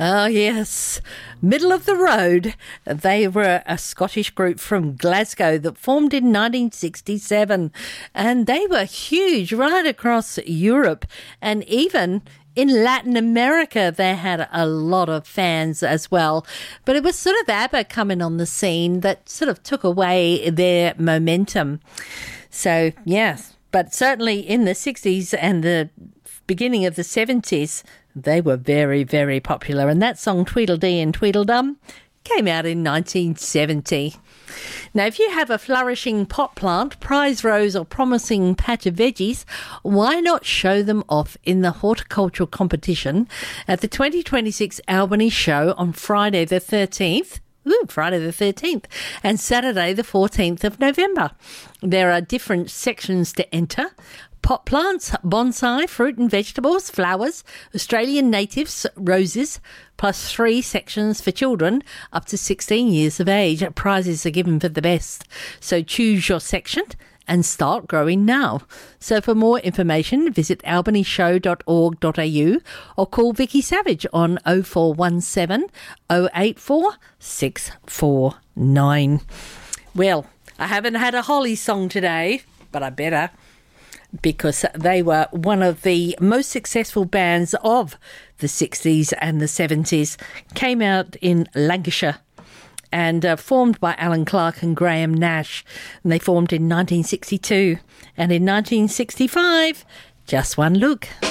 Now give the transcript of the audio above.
Oh, yes. Middle of the Road. They were a Scottish group from Glasgow that formed in 1967. And they were huge right across Europe. And even in Latin America, they had a lot of fans as well. But it was sort of ABBA coming on the scene that sort of took away their momentum. So, yes. But certainly in the 60s and the beginning of the 70s, they were very, very popular. And that song, Tweedledee and Tweedledum, came out in 1970. Now, if you have a flourishing pot plant, prize rose or promising patch of veggies, why not show them off in the horticultural competition at the 2026 Albany Show on Friday the 13th? Friday the 13th and Saturday the 14th of November. There are different sections to enter. Pot plants, bonsai, fruit and vegetables, flowers, Australian natives, roses, plus 3 sections for children up to 16 years of age. Prizes are given for the best. So choose your section and start growing now. So for more information, visit albanyshow.org.au or call Vicky Savage on 0417 084 649. Well, I haven't had a Holly song today, but I better, because they were one of the most successful bands of the 60s and the 70s. Came out in Lancashire and formed by Alan Clark and Graham Nash. And they formed in 1962. And in 1965, Just One Look.